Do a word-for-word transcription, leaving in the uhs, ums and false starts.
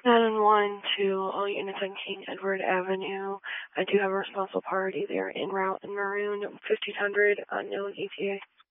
nine one to all units on King Edward Avenue. I do have a responsible party there en route in Maroon, fifteen hundred, unknown E T A.